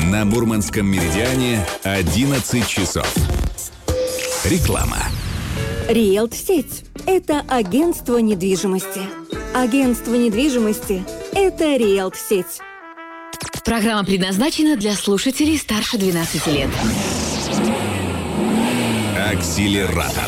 На Мурманском меридиане 11 часов. Реклама. Риэлт-сеть – это агентство недвижимости. Агентство недвижимости – это Риэлт-сеть. Программа предназначена для слушателей старше 12 лет. Акселератор.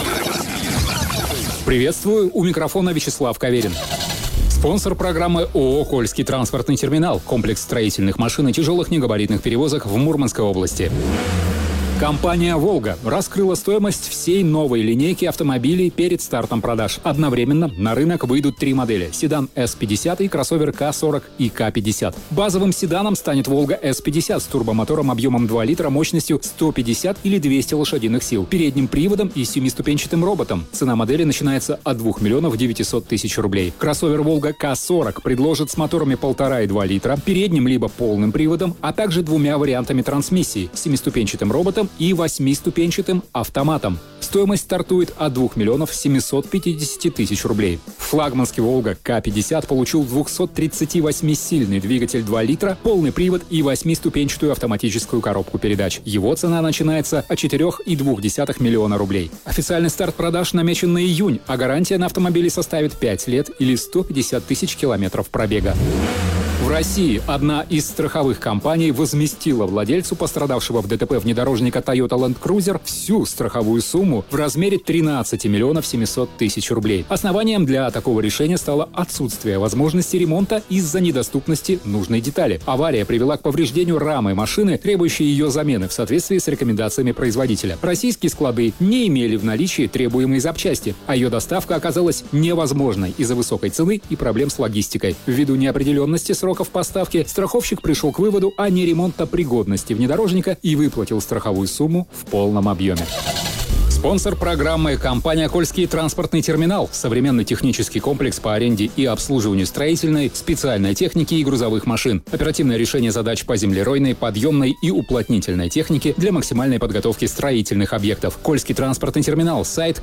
Приветствую, у микрофона Вячеслав Каверин. Спонсор программы ООО «Кольский транспортный терминал», комплекс строительных машин и тяжелых негабаритных перевозок в Мурманской области. Компания «Волга» раскрыла стоимость всей новой линейки автомобилей перед стартом продаж. Одновременно на рынок выйдут 3 модели – седан S50 и кроссовер К40 и К50. Базовым седаном станет «Волга S50 с турбомотором объемом 2 литра мощностью 150 или 200 лошадиных сил, передним приводом и 7-ступенчатым роботом. Цена модели начинается от 2 миллионов 900 тысяч рублей. Кроссовер «Волга К40» предложит с моторами 1,5 и 2 литра, передним либо полным приводом, а также 2 вариантами трансмиссии – 7-ступенчатым роботом и 8-ступенчатым автоматом. Стоимость стартует от 2 миллионов 750 тысяч рублей. Флагманский «Волга К50» получил 238-сильный двигатель 2 литра, полный привод и 8-ступенчатую автоматическую коробку передач. Его цена начинается от 4,2 миллиона рублей. Официальный старт продаж намечен на июнь, а гарантия на автомобиле составит 5 лет или 150 тысяч километров пробега. В России одна из страховых компаний возместила владельцу пострадавшего в ДТП внедорожника Toyota Land Cruiser всю страховую сумму в размере 13 миллионов 700 тысяч рублей. Основанием для такого решения стало отсутствие возможности ремонта из-за недоступности нужной детали. Авария привела к повреждению рамы машины, требующей ее замены в соответствии с рекомендациями производителя. Российские склады не имели в наличии требуемые запчасти, а ее доставка оказалась невозможной из-за высокой цены и проблем с логистикой. Ввиду неопределенности сроков поставки, страховщик пришел к выводу о неремонтопригодности внедорожника и выплатил страховую сумму в полном объеме. Спонсор программы – компания «Кольский транспортный терминал». Современный технический комплекс по аренде и обслуживанию строительной, специальной техники и грузовых машин. Оперативное решение задач по землеройной, подъемной и уплотнительной технике для максимальной подготовки строительных объектов. «Кольский транспортный терминал». Сайт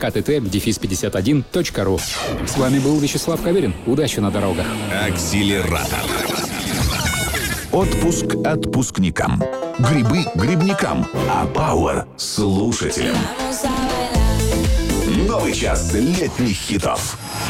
ktt-51.ru. С вами был Вячеслав Каверин. Удачи на дорогах. Акселератор. Отпуск отпускникам. Грибы грибникам. А Пауэр слушателям. Новый час летних хитов.